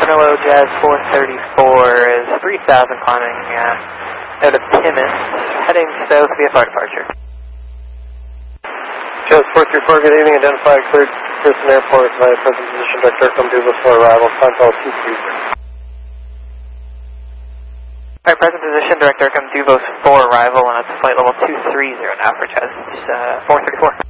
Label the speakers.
Speaker 1: Hello, Jazz 434 is 3000 climbing out of Timmins, heading south via fire departure.
Speaker 2: Jazz 434, good evening. Identify cleared Pearson Airport via present position. Direct aircom Duval for arrival. Climb level 230.
Speaker 1: Alright, present position, direct aircom Duvos for arrival, and it's flight level 230 now for Jazz 434.